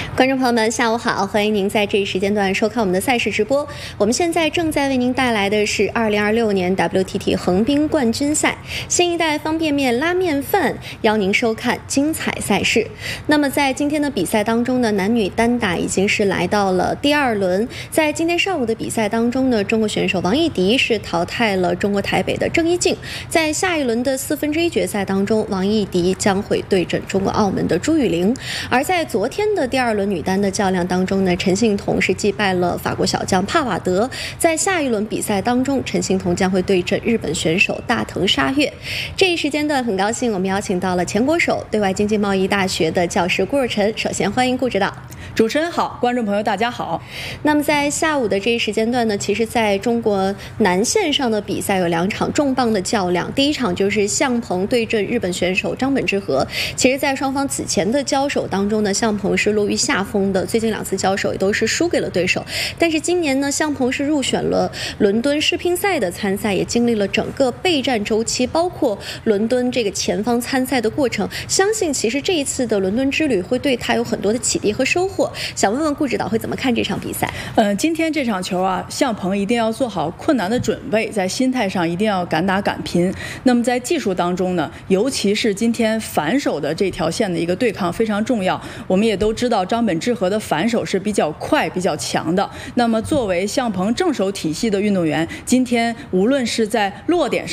观众朋友们，下午好！欢迎您在这一时间段收看我们的赛事直播。我们现在正在为您带来的是2026年 WTT 横滨冠军赛新一代方便面拉面饭，邀您收看精彩赛事。那么在今天的比赛当中呢，男女单打已经是来到了第二轮。在今天上午的比赛当中呢，中国选手王艺迪是淘汰了中国台北的郑一静。在下一轮的1/4决赛当中，王艺迪将会对阵中国澳门的朱雨玲。而在昨天的第二轮女单的较量当中呢，陈幸同是击败了法国小将帕瓦德。在下一轮比赛当中，陈幸同将会对阵日本选手大藤沙月。这一时间段很高兴我们邀请到了前国手对外经济贸易大学的教师顾若晨。首先欢迎顾指导。 主持人好，观众朋友大家好。 那么在下午的这一时间段呢，其实在中国男线上的比赛有2场重磅的较量。第一场就是向鹏对阵日本选手张本智和。其实在双方此前的交手当中呢，向鹏是落于下风的，最近2次交手也都是输给了对手。但是今年呢，向鹏是入选了伦敦世乒赛的参赛，也经历了整个备战周期，包括伦敦这个前方参赛的过程。相信其实这一次的伦敦之旅会对他有很多的启迪和收获。想问问顾指导会怎么看这场比赛？ 今天这场球啊，向鹏一定要做好困难的准备，在心态上一定要敢打敢拼。那么在技术当中呢，尤其是今天反手的这条线的一个对抗非常重要。我们也都知道张本智和的反手是比较快比较强的。那么作为向鹏正手体系的运动员，今天无论是在落点上